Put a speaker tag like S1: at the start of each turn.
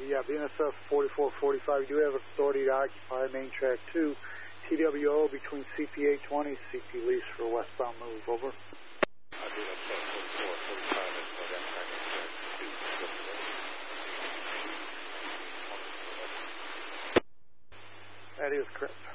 S1: Yeah, BNSF 4445, you do have authority to occupy main track 2, TWO between CP 820, CP lease for westbound move, over.
S2: BNSF 4445, that's for that main track 2.
S1: That is correct.